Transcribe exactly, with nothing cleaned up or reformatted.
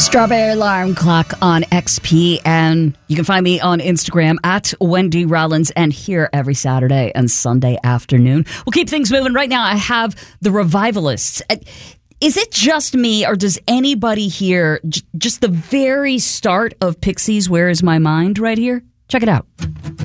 Strawberry Alarm Clock on X P, and you can find me on Instagram at Wendy Rollins, and here every Saturday and Sunday afternoon. We'll keep things moving. Right now I have the Revivalists. Is it just me, or does anybody hear j- just the very start of Pixies' Where Is My Mind right here? Check it out.